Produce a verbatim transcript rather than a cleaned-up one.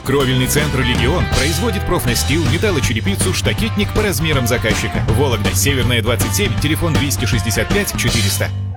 Кровельный центр «Легион» производит профнастил, металлочерепицу, штакетник по размерам заказчика. Вологда, Северная, двадцать семь, телефон двести шестьдесят пять четыреста.